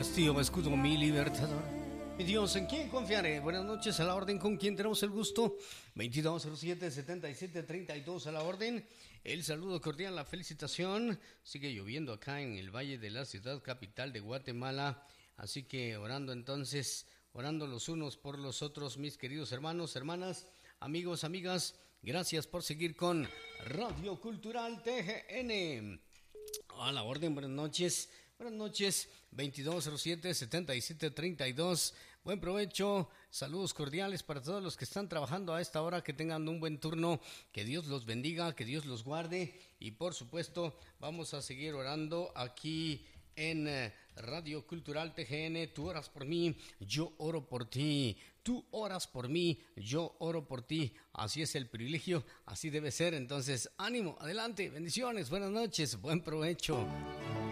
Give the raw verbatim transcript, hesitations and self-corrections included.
castillo, escudo, mi libertador. Mi Dios, ¿en quién confiaré? Buenas noches, a la orden, ¿con quién tenemos el gusto? veintidós cero siete, setenta y siete treinta y dos, a la orden. El saludo cordial, la felicitación. Sigue lloviendo acá en el valle de la ciudad capital de Guatemala. Así que orando entonces, orando los unos por los otros, mis queridos hermanos, hermanas, amigos, amigas. Gracias por seguir con Radio Cultural T G N. A la orden, buenas noches. Buenas noches, veintidós cero siete, setenta y siete treinta y dos. Buen provecho, saludos cordiales para todos los que están trabajando a esta hora, que tengan un buen turno, que Dios los bendiga, que Dios los guarde y por supuesto vamos a seguir orando aquí en Radio Cultural T G N. Tú oras por mí, yo oro por ti. Tú oras por mí, yo oro por ti. Así es el privilegio, así debe ser. Entonces, ánimo, adelante, bendiciones, buenas noches, buen provecho.